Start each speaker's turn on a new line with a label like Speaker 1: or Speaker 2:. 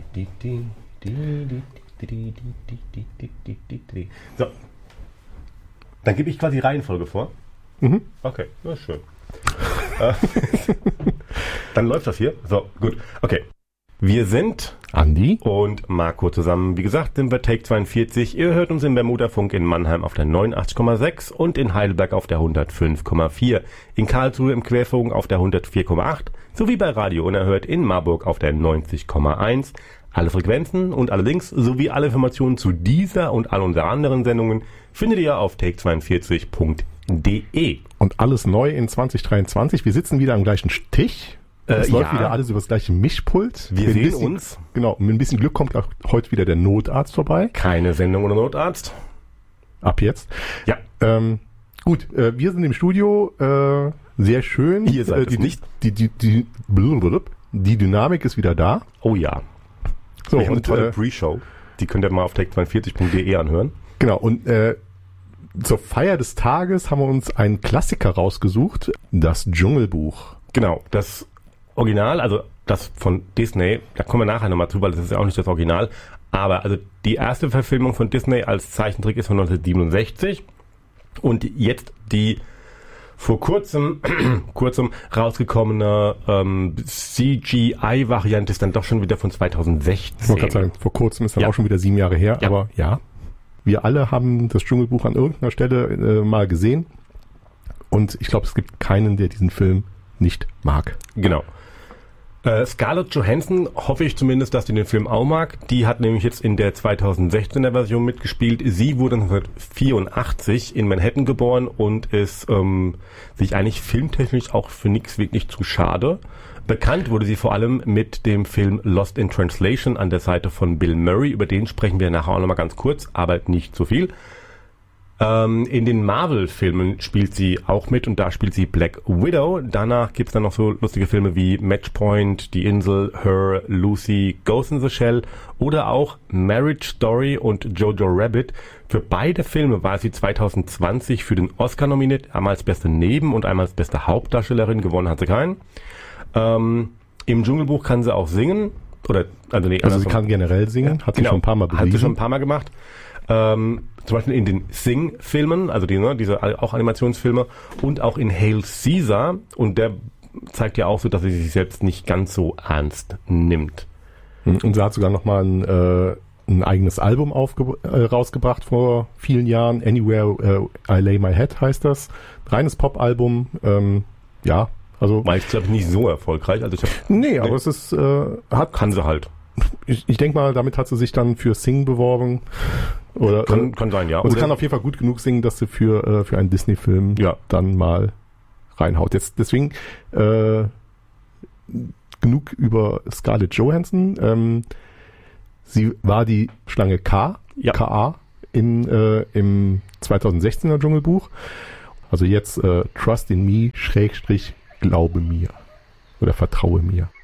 Speaker 1: So. Dann gebe ich quasi Reihenfolge vor.
Speaker 2: Mhm.
Speaker 1: Okay, das ist schön. Dann läuft das hier. So, gut. Okay. Wir sind
Speaker 2: Andi
Speaker 1: und Marco zusammen. Wie gesagt, sind wir Take 42. Ihr hört uns im Bermuda-Funk in Mannheim auf der 89,6 und in Heidelberg auf der 105,4. In Karlsruhe im Querfunk auf der 104,8 sowie bei Radio Unerhört in Marburg auf der 90,1. Alle Frequenzen und alle Links sowie alle Informationen zu dieser und all unseren anderen Sendungen findet ihr auf take42.de.
Speaker 2: Und alles neu in 2023. Wir sitzen wieder am gleichen Stich. Es läuft wieder alles über das gleiche Mischpult.
Speaker 1: Wir sehen uns.
Speaker 2: Genau, mit ein bisschen Glück kommt auch heute wieder der Notarzt vorbei.
Speaker 1: Keine Sendung ohne Notarzt.
Speaker 2: Ab jetzt.
Speaker 1: Ja.
Speaker 2: Gut, wir sind im Studio. Sehr schön.
Speaker 1: Ihr seid es nicht.
Speaker 2: Die Dynamik ist wieder da.
Speaker 1: Oh ja.
Speaker 2: So,
Speaker 1: wir haben eine
Speaker 2: und
Speaker 1: tolle Pre-Show. Die könnt ihr mal auf take42.de anhören.
Speaker 2: Genau, und zur Feier des Tages haben wir uns einen Klassiker rausgesucht. Das Dschungelbuch.
Speaker 1: Genau, das Original, also das von Disney, da kommen wir nachher nochmal zu, weil das ist ja auch nicht das Original, aber also die erste Verfilmung von Disney als Zeichentrick ist von 1967 und jetzt die vor kurzem rausgekommene CGI-Variante ist dann doch schon wieder von 2016.
Speaker 2: Ich wollte gerade sagen, vor kurzem ist dann auch schon wieder 7 Jahre her, aber ja, wir alle haben das Dschungelbuch an irgendeiner Stelle mal gesehen und ich glaube, es gibt keinen, der diesen Film nicht mag.
Speaker 1: Genau. Scarlett Johansson, hoffe ich zumindest, dass die den Film auch mag. Die hat nämlich jetzt in der 2016er Version mitgespielt. Sie wurde 1984 in Manhattan geboren und ist sich eigentlich filmtechnisch auch für nichts wirklich zu schade. Bekannt wurde sie vor allem mit dem Film Lost in Translation an der Seite von Bill Murray. Über den sprechen wir nachher auch nochmal ganz kurz, aber nicht so viel. In den Marvel-Filmen spielt sie auch mit und da spielt sie Black Widow. Danach gibt's dann noch so lustige Filme wie Matchpoint, Die Insel, Her, Lucy, Ghost in the Shell oder auch Marriage Story und Jojo Rabbit. Für beide Filme war sie 2020 für den Oscar nominiert, einmal als beste Neben- und einmal als beste Hauptdarstellerin. Gewonnen hat sie keinen. Im Dschungelbuch kann sie auch singen. Also
Speaker 2: sie kann generell singen, hat sie schon ein paar Mal bewiesen.
Speaker 1: Hat sie schon ein paar Mal gemacht. Zum Beispiel in den Sing-Filmen, also diese auch Animationsfilme und auch in Hail Caesar und der zeigt ja auch so, dass sie sich selbst nicht ganz so ernst nimmt.
Speaker 2: Und sie hat sogar nochmal ein eigenes Album rausgebracht vor vielen Jahren. Anywhere I Lay My Head heißt das. Reines Pop-Album. Also
Speaker 1: war jetzt, glaube ich, nicht so erfolgreich. Also
Speaker 2: aber es ist
Speaker 1: kann sie halt.
Speaker 2: Ich denke mal, damit hat sie sich dann für Sing beworben. Oder
Speaker 1: kann sein, ja.
Speaker 2: Und sie kann auf jeden Fall gut genug singen, dass sie für einen Disney-Film dann mal reinhaut. Jetzt deswegen genug über Scarlett Johansson. Sie war die Schlange K, K.A. im 2016er Dschungelbuch. Also jetzt Trust in Me / Glaube mir oder Vertraue mir.